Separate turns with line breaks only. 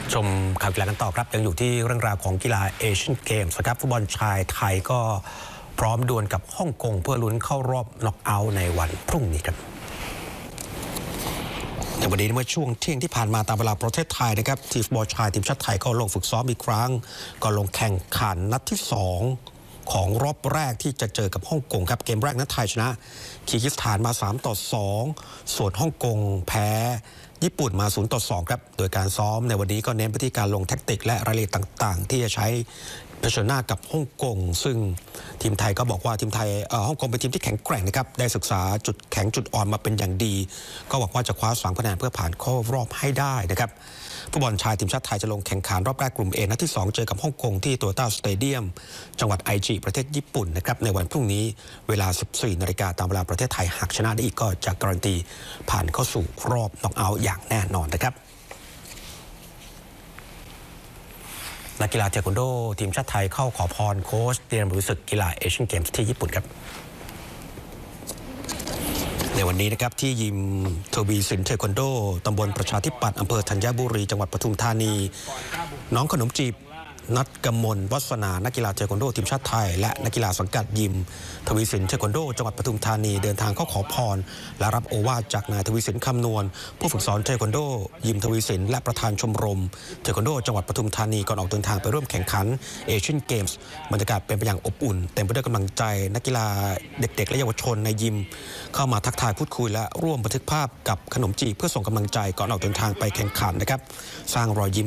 ชมข่าวกีฬากันต่อครับยังอยู่ที่เรื่องราวของกีฬาเอเชียนเกมส์ครับฟุตบอลชายไทยก็พร้อมดวลกับฮ่องกงเพื่อลุ้นเข้ารอบน็อกเอาท์ในวันพรุ่งนี้ครับในวันนี้เมื่อช่วงเที่ยงที่ผ่านมาตามเวลาประเทศไทยนะครับทีมฟุตบอลชายทีมชาติไทยก็ลงฝึกซ้อมอีกครั้งก็ลงแข่งขันนัดที่2ของรอบแรกที่จะเจอกับฮ่องกงครับเกมแรกนั้นไทยชนะคีร์กิสถานมา3-2ส่วนฮ่องกงแพ้ญี่ปุ่นมา0-2ครับโดยการซ้อมในวันนี้ก็เน้นไปที่การลงแท็กติกและรายละเอียดต่างๆที่จะใช้เผชิญหน้ากับฮ่องกงซึ่งทีมไทยก็บอกว่าทีมไทยฮ่องกงเป็นทีมที่แข็งแกร่งนะครับได้ศึกษาจุดแข็งจุดอ่อนมาเป็นอย่างดีก็หวังว่าจะคว้า3คะแนนเพื่อผ่านเข้ารอบให้ได้นะครับฟุตบอลชายทีมชาติไทยจะลงแข่งขันรอบแรกกลุ่ม A นัดที่2เจอกับฮ่องกงที่โตโยต้าสเตเดียมจังหวัดไอจิประเทศญี่ปุ่นนะครับในวันพรุ่งนี้เวลา 14 นาฬิกาตามเวลาประเทศไทยหากชนะได้อีกก็จะการันตีผ่านเข้าสู่รอบน็อกเอาท์อย่างแน่นอนนะครับนักกีฬาเทควันโดทีมชาติไทยเข้าขอพรโค้ชเตรียมรู้สึกกีฬาเอเชียนเกมส์ที่ญี่ปุ่นครับในวันนี้นะครับที่ยิมทวีสินเทควันโดตำบลประชาธิปัตย์อำเภอธัญบุรีจังหวัดปทุมธานีน้องขนมจีบนัดกมลวัฒนานักกีฬาเทควันโดทีมชาติไทยและนักกีฬาสังกัดยิมทวีสินเทควันโดจังหวัดปทุมธานีเดินทางเข้าขอพรและรับโอวาทจากนายทวีสินคำนวณผู้ฝึกสอนเทควันโดยิมทวีสินและประธานชมรมเทควันโดจังหวัดปทุมธานีก่อนออกเดินทางไปร่วมแข่งขันเอเชียนเกมส์บรรยากาศเป็นไปอย่างอบอุ่นเต็มไปด้วยกำลังใจนักกีฬาเด็กๆและเยาวชนในยิมเข้ามาทักทายพูดคุยและร่วมบันทึกภาพกับขนมจีบเพื่อส่งกำลังใจก่อนออกเดินทางไปแข่งขันนะครับสร้างรอยยิ้ม